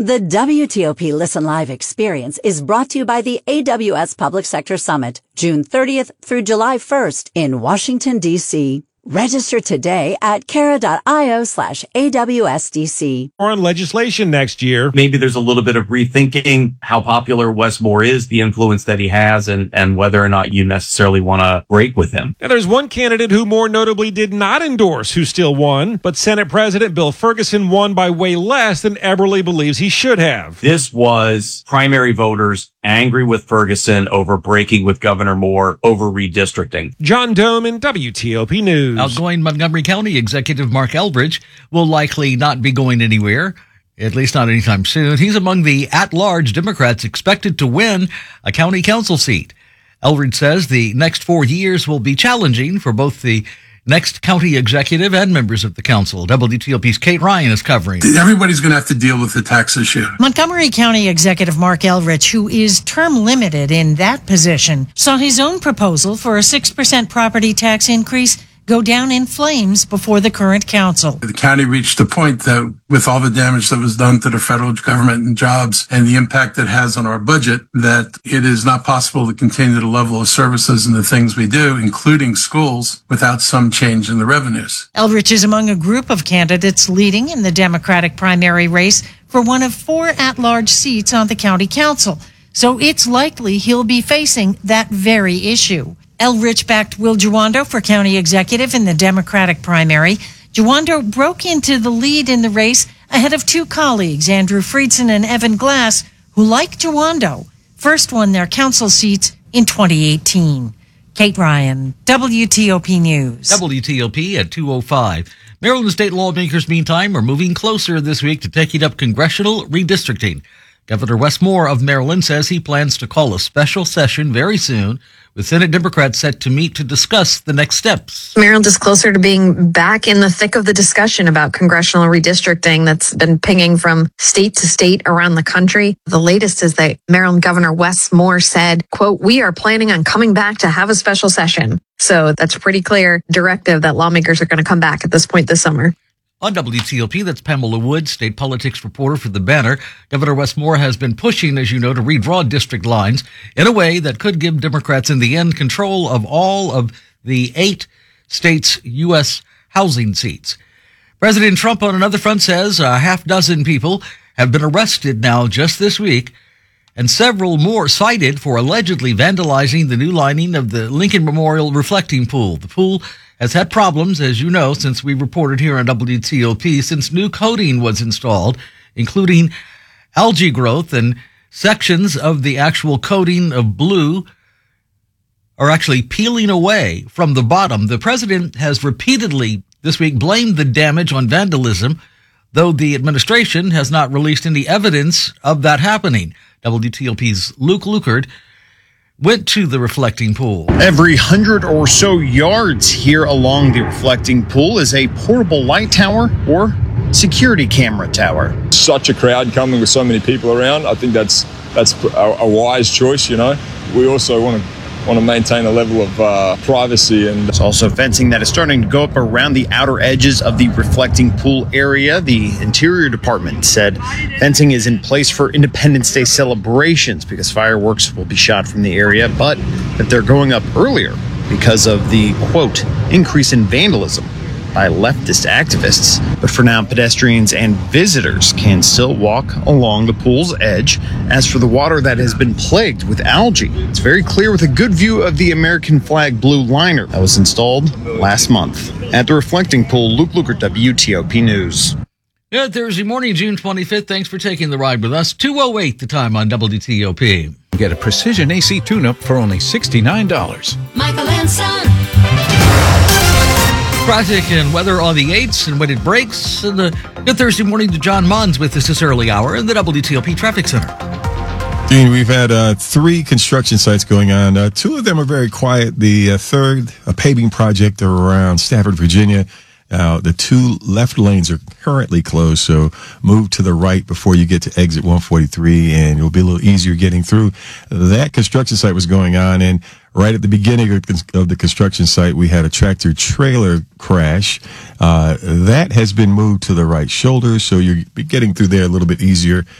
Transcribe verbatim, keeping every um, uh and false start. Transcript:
The W T O P Listen Live experience is brought to you by the A W S Public Sector Summit, June thirtieth through July first in Washington, D C Register today at cara.io slash AWSDC. Or on legislation next year. Maybe there's a little bit of rethinking how popular Wes Moore is, the influence that he has, and, and whether or not you necessarily want to break with him. Now, there's one candidate who more notably did not endorse who still won, but Senate President Bill Ferguson won by way less than Eberly believes he should have. This was primary voters angry with Ferguson over breaking with Governor Moore over redistricting. John Domen, W T O P News. Outgoing Montgomery County Executive Mark Eldridge will likely not be going anywhere, at least not anytime soon. He's among the at-large Democrats expected to win a county council seat. Eldridge says the next four years will be challenging for both the next county executive and members of the council. W T O P's Kate Ryan is covering. Everybody's going to have to deal with the tax issue. Montgomery County Executive Mark Eldridge, who is term limited in that position, saw his own proposal for a six percent property tax increase go down in flames before the current council. The county reached a point that with all the damage that was done to the federal government and jobs and the impact it has on our budget, that it is not possible to continue the level of services and the things we do, including schools, without some change in the revenues. Eldridge is among a group of candidates leading in the Democratic primary race for one of four at-large seats on the county council. So it's likely he'll be facing that very issue. Eldridge backed Will Jawando for county executive in the Democratic primary. Jawando broke into the lead in the race ahead of two colleagues, Andrew Friedson and Evan Glass, who, like Jawando, first won their council seats in twenty eighteen. Kate Ryan, W T O P News. W T O P at two oh five. Maryland state lawmakers, meantime, are moving closer this week to taking up congressional redistricting. Governor Wes Moore of Maryland says he plans to call a special session very soon, with Senate Democrats set to meet to discuss the next steps. Maryland is closer to being back in the thick of the discussion about congressional redistricting that's been pinging from state to state around the country. The latest is that Maryland Governor Wes Moore said, quote, "We are planning on coming back to have a special session." So that's a pretty clear directive that lawmakers are going to come back at this point this summer. On W T O P, that's Pamela Wood, state politics reporter for The Banner. Governor Wes Moore has been pushing, as you know, to redraw district lines in a way that could give Democrats in the end control of all of the eight states' U S housing seats. President Trump on another front says a half dozen people have been arrested now just this week, and several more cited for allegedly vandalizing the new lining of the Lincoln Memorial reflecting pool. The pool has had problems, as you know, since we reported here on W T O P, since new coating was installed, including algae growth, and sections of the actual coating of blue are actually peeling away from the bottom. The president has repeatedly this week blamed the damage on vandalism, though the administration has not released any evidence of that happening. W T O P's Luke Lukert went to the reflecting pool. Every hundred or so yards here along the reflecting pool is a portable light tower or security camera tower. Such a crowd coming with so many people around. I think that's that's a, a wise choice, you know. We also want to want to maintain a level of uh, privacy. And there's also fencing that is starting to go up around the outer edges of the reflecting pool area. The Interior Department said fencing is in place for Independence Day celebrations because fireworks will be shot from the area, but that they're going up earlier because of the, quote, increase in vandalism by leftist activists. But for now, pedestrians and visitors can still walk along the pool's edge. As for the water that has been plagued with algae, it's very clear with a good view of the American flag blue liner that was installed last month. At the reflecting pool, Luke Lukert, W T O P News. Yeah, Thursday morning, June twenty-fifth. Thanks for taking the ride with us. two oh eight the time on W T O P. Get a Precision A C tune-up for only sixty-nine dollars. Michael and Son. Traffic and weather on the eights and when it breaks. And the good Thursday morning to John Mons with us this early hour in the W T O P Traffic Center. Dean, we've had uh, three construction sites going on. Uh, two of them are very quiet. The uh, third, a paving project around Stafford, Virginia. Uh, the two left lanes are currently closed, so move to the right before you get to exit one forty-three, and it'll be a little easier getting through. That construction site was going on, and right at the beginning of the construction site, we had a tractor trailer crash. Uh, that has been moved to the right shoulder, so you're getting through there a little bit easier.